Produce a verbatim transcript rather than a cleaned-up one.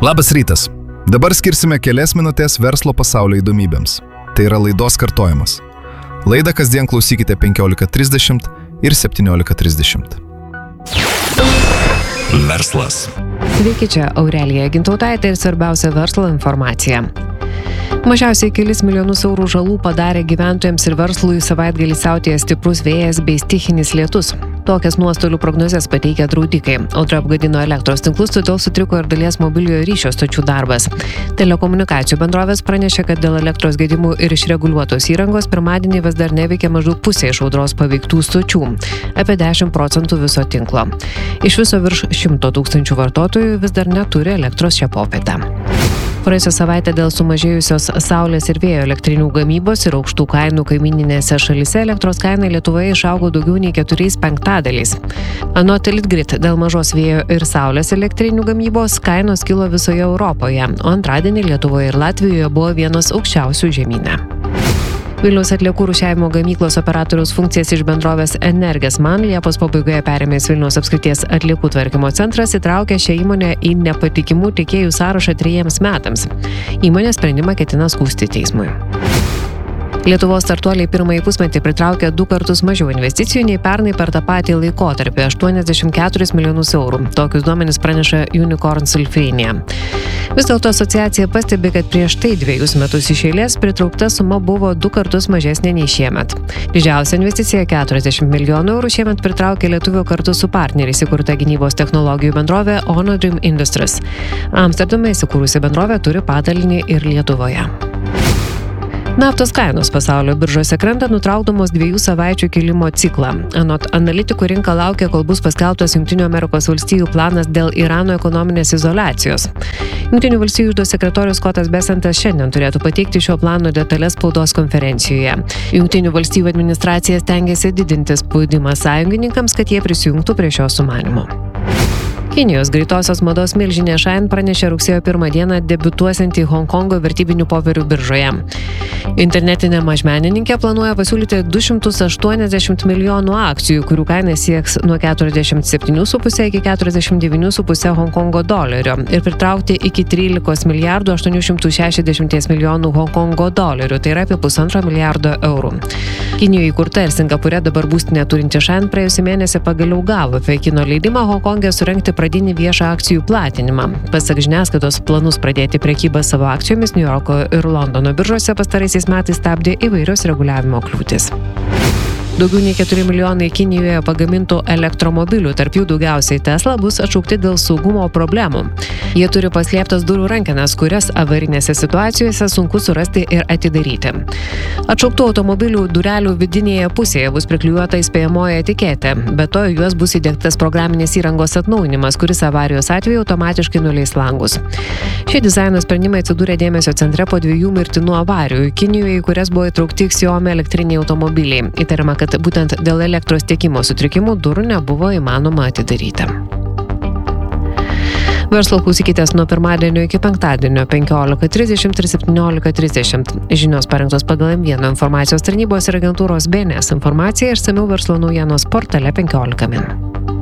Labas rytas. Dabar skirsime kelias minutės verslo pasaulio įdomybėms. Tai yra laidos kartojimas. Laidą kasdien klausykite penkiolika trisdešimt ir septyniolika trisdešimt. Verslas. Sveiki, čia Aurelija Gintautaitė ir svarbiausia verslo informacija. Mažiausiai kelis milijonus eurų žalų padarė gyventojams ir verslui savaitgalį siautėjęs stiprus vėjas bei stichinis lietus. Tokias nuostolių prognozes pateikia draudikai. Audra apgadino elektros tinklus, todėl sutriko ir dalies mobiliojo ryšio stočių darbas. Telekomunikacijų bendrovės pranešė, kad dėl elektros gedimų ir išreguliuotos įrangos pirmadienį vis dar neveikia maždaug pusė iš audros paveiktų stočių, apie dešimt procentų viso tinklo. Iš viso virš šimto tūkstančių vartotojų vis dar neturi elektros šią popietę. Praėjusią savaitę dėl sumažėjusios saulės ir vėjo elektrinių gamybos ir aukštų kainų kaimyninėse šalyse elektros kaina Lietuvoje išaugo daugiau nei keturiais penktadaliais. Anot Litgrid, dėl mažos vėjo ir saulės elektrinių gamybos kainos kilo visoje Europoje, o antradienį Lietuvoje ir Latvijoje buvo vienos aukščiausių žemyne. Vilniaus atliekų rūšiavimo gamyklos operatoriaus funkcijas iš bendrovės Energesman Liepos pabaigoje perėmęs Vilniaus apskrities atliekų tvarkymo centras įtraukė šią įmonę į nepatikimų tiekėjų sąrašą trejiems metams. Įmonė sprendimą ketina skųsti teismui. Lietuvos startuoliai pirmąjį pusmetį pritraukė du kartus mažiau investicijų nei pernai per tą patį laikotarpį – aštuoniasdešimt keturis milijonus eurų. Tokius duomenis praneša Unicorns Lithuania. Vis dėlto asociacija pastebi, kad prieš tai dviejus metus iš eilės pritraukta suma buvo du kartus mažesnė nei šiemet. Didžiausia investicija keturiasdešimt milijonų eurų šiemet pritraukė Lietuvio kartu su partneriais įkurta gynybos technologijų bendrovė Onodream Industries. Amsterdame įsikūrusi bendrovė turi padalinį ir Lietuvoje. Naftos kainos pasaulio biržose krenta nutraukdamos dviejų savaičių kilimo ciklą. Anot analitikų rinka laukia, kol bus paskelbtas Jungtinių Amerikos valstijų planas dėl Irano ekonominės izoliacijos. Jungtinių valstijų iždo sekretorius Scottas Bessentas šiandien turėtų pateikti šio plano detalės spaudos konferencijoje. Jungtinių valstijų administracija stengiasi didinti spaudimą sąjungininkams, kad jie prisijungtų prie šio sumanymo. Kinijos greitosios mados milžinė Shein pranešė rugsėjo pirmą dieną debiutuosianti Honkongo vertybinių popierių biržoje. Internetinė mažmenininkė planuoja pasiūlyti du šimtus aštuoniasdešimt milijonų akcijų, kurių kaina sieks nuo keturiasdešimt septynių su puse iki keturiasdešimt devynių su puse Honkongo dolerio ir pritraukti iki trylikos milijardų aštuonių šimtų šešiasdešimt milijonų Honkongo dolerių, tai yra apie pusantro milijardo eurų. Kinijoje įkurta ir Singapūre dabar būstinę turinti Shein praėjusį mėnesį pagaliau gavo Pekino leidimą Honkonge surengti pradinį viešą akcijų platinimą. Pasak žiniasklaidos, planus pradėti prekybą savo akcijomis Niujorko ir Londono biržose pastaraisiais metais stabdė įvairios reguliavimo kliūtys. Daugiau nei keturi milijonai Kinijoje pagamintų elektromobilių, tarp jų daugiausiai Tesla, bus atšaukti dėl saugumo problemų. Jie turi paslėptas durų rankenas, kurias avarinėse situacijose sunku surasti ir atidaryti. Atšauktų automobilių durelių vidinėje pusėje bus priklijuota įspėjamoji etiketė, be to juos bus įdiegtas programinės įrangos atnaujinimas, kuris avarijos atveju automatiškai nuleis langus. Šie dizaino sprendimai atsidūrė dėmesio centre po dviejų mirtinų avarijų Kinijoje, į kurias buvo įtraukti Xiaomi elektriniai automobiliai. Įtariama, kad būtent dėl elektros tiekimo sutrikimų durų nebuvo įmanoma atidaryti. Verslo klausykitės nuo pirmadienio iki penktadienio penkiolika trisdešimt ir septyniolika trisdešimt. Žinios parengtos pagal M vienas informacijos tarnybos ir agentūros B N S informaciją, išsamiau verslo naujienos portale penkiolika min.